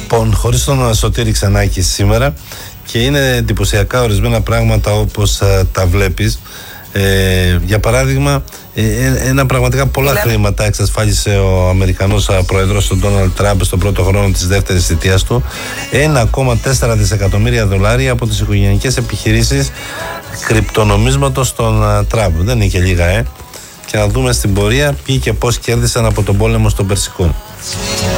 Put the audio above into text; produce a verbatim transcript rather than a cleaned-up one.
Λοιπόν, χωρίς τον Σωτήρη Ξενάκη σήμερα, και είναι εντυπωσιακά ορισμένα πράγματα όπως α, τα βλέπεις. Ε, για παράδειγμα, ε, ένα πραγματικά πολλά Λέμε. χρήματα εξασφάλισε ο Αμερικανός πρόεδρος, τον Ντόναλντ Τραμπ, στον πρώτο χρόνο της δεύτερης θητείας του. ένα κόμμα τέσσερα δισεκατομμύρια δολάρια από τις οικογενειακές επιχειρήσεις κρυπτονομίσματος των Τραμπ. Δεν είναι και λίγα, ε. Και να δούμε στην πορεία ποιοι και πώς κέρδισαν από τον πόλεμο στον Περσικό.